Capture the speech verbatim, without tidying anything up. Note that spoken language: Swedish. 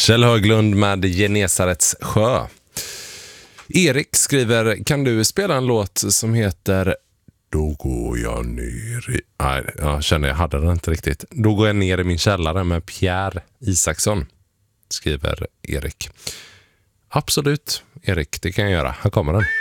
Kjell Höglund med Genesarets sjö. Erik skriver, kan du spela en låt som heter Då går jag ner i... Nej, jag känner jag hade den inte riktigt. Då går jag ner i min källare med Pierre Isaksson, skriver Erik. Absolut, Erik, det kan jag göra. Här kommer den.